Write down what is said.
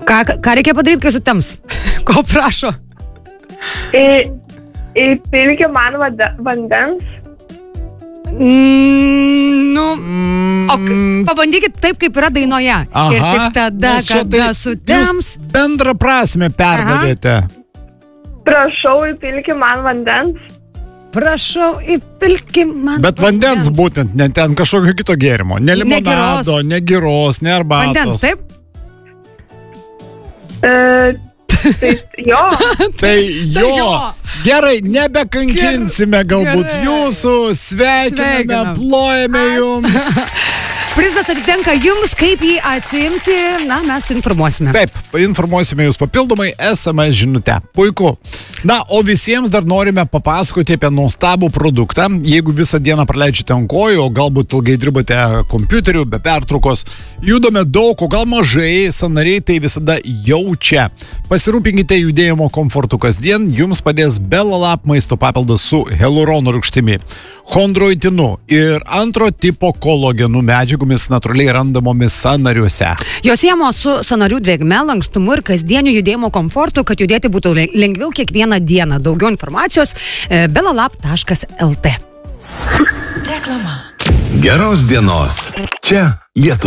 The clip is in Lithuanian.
Ką reikia padaryti, kai sutems? Ko prašo? Įpilki man vandens. Pabandykit taip, kaip yra dainoje. Ir tik tada, kada sutems. Jūs bendrą prasmę perdavėte. Prašau, įpilki man vandens. Prašau, įpilki man Bet vandens būtent, ne ten kažkokio kito gėrimo. Ne limonado, ne giros, ne arbatos. Vandens, taip? Tai jo. Tai jo. Gerai, nebekankinsime galbūt jūsų, sveikiname, plojame jums. Prizas atitenka jums, kaip jį atsiimti, mes informuosime. Taip, informuosime jūs papildomai SMS žinute. Puiku. O visiems dar norime papasakoti apie nuostabų produktą. Jeigu visą dieną praleidžiate ant kojų, o galbūt ilgai dirbate kompiuteriu, be pertraukos, judame daug, o gal mažai, sąnariai tai visada jaučia. Pasirūpinkite judėjimo komfortu kasdien, jums padės Belalab maisto papildas su hialurono rūgštimi, chondroitinu ir antro tipo kolagenų medžiagomis natūraliai randamomis sąnariuose. Jos siejamos su sąnarių drėgme, lankstumu ir kasdieniu judėjimo komfortu, kad judėti būtų lengviau kiekvieną dieną. Daugiau informacijos belalab.lt. Reklama. Geros dienos. Čia Lietuva.